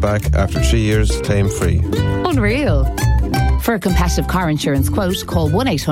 back after 3 years claim-free. Unreal. For a competitive car insurance quote, call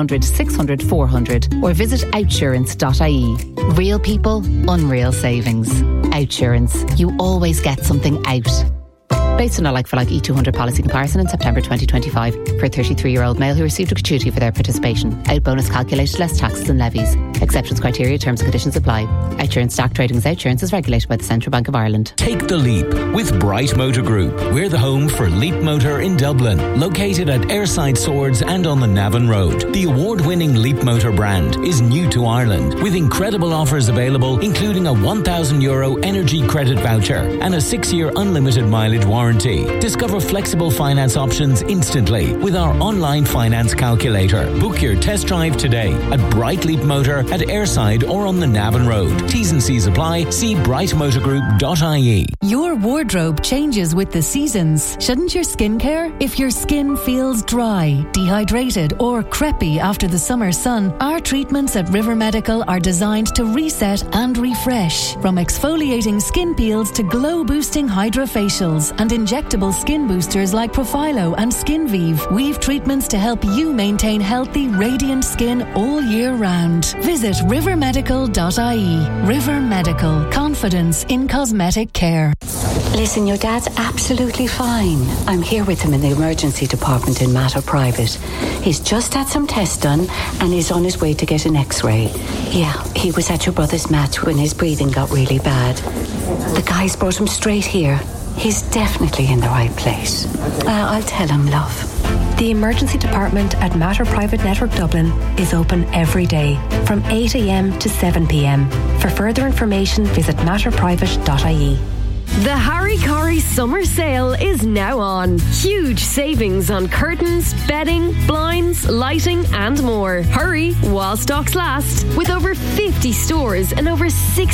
1-800-600-400 or visit outsurance.ie. Real people, unreal savings. Outsurance. You always get something out. Based on a like-for-like E200 policy comparison in September 2025 for a 33-year-old male who received a gratuity for their participation. Out bonus calculated less taxes and levies. Exceptions, criteria, terms and conditions apply. Outsurance Stack Trading as Outsurance is regulated by the Central Bank of Ireland. Take the leap with Bright Motor Group. We're the home for Leap Motor in Dublin, located at Airside Swords and on the Navan Road. The award-winning Leap Motor brand is new to Ireland, with incredible offers available, including a €1,000 energy credit voucher and a 6-year unlimited mileage warranty. Discover flexible finance options instantly with our online finance calculator. Book your test drive today at Bright Leap Motor at Airside or on the Navan Road. T's and C's apply. See brightmotorgroup.ie. Your wardrobe changes with the seasons. Shouldn't your skincare? If your skin feels dry, dehydrated or crepey after the summer sun, our treatments at River Medical are designed to reset and refresh. From exfoliating skin peels to glow-boosting hydrofacials and injectable skin boosters like Profilo and SkinVive, we've treatments to help you maintain healthy, radiant skin all year round. Visit rivermedical.ie. River Medical. Confidence in cosmetic care. Listen, your dad's absolutely fine. I'm here with him in the emergency department in Mater Private. He's just had some tests done and he's on his way to get an x-ray. Yeah, he was at your brother's match when his breathing got really bad. The guys brought him straight here. He's definitely in the right place. I'll tell him, love. The emergency department at Mater Private Network Dublin is open every day from 8 a.m. to 7 p.m. For further information, visit matterprivate.ie. The Harry Corrie summer sale is now on. Huge savings on curtains, bedding, blinds, lighting and more. Hurry while stocks last. With over 50 stores and over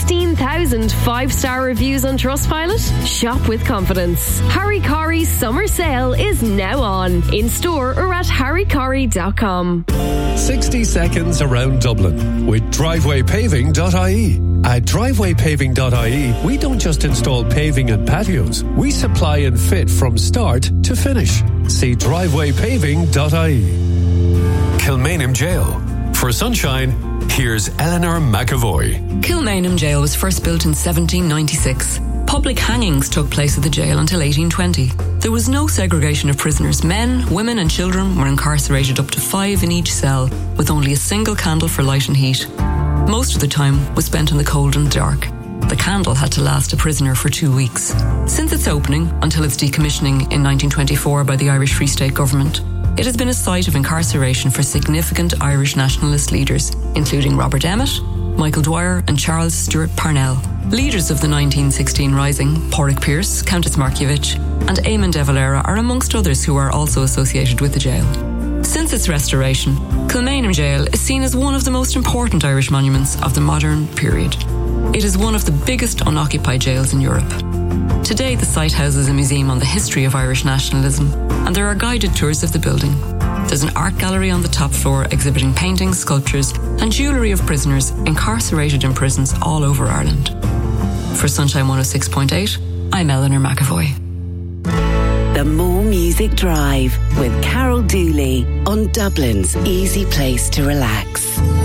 16,000 five-star reviews on Trustpilot, shop with confidence. Harry Corrie's summer sale is now on. In store or at harrycorrie.com. 60 seconds around Dublin with drivewaypaving.ie. At drivewaypaving.ie, we don't just install paving and patios. We supply and fit from start to finish. See drivewaypaving.ie. Kilmainham Jail. For sunshine, here's Eleanor McAvoy. Kilmainham Jail was first built in 1796. Public hangings took place at the jail until 1820. There was no segregation of prisoners. Men, women and children were incarcerated up to 5 in each cell, with only a single candle for light and heat. Most of the time was spent in the cold and dark. The candle had to last a prisoner for 2 weeks. Since its opening, until its decommissioning in 1924 by the Irish Free State government, it has been a site of incarceration for significant Irish nationalist leaders, including Robert Emmet, Michael Dwyer and Charles Stewart Parnell. Leaders of the 1916 Rising, Pádraig Pearse, Countess Markievicz and Eamon de Valera are amongst others who are also associated with the jail. Since its restoration, Kilmainham Jail is seen as one of the most important Irish monuments of the modern period. It is one of the biggest unoccupied jails in Europe. Today, the site houses a museum on the history of Irish nationalism, and there are guided tours of the building. There's an art gallery on the top floor exhibiting paintings, sculptures, and jewellery of prisoners incarcerated in prisons all over Ireland. For Sunshine 106.8, I'm Eleanor McAvoy. The More Music Drive with Carol Dooley on Dublin's easy place to relax.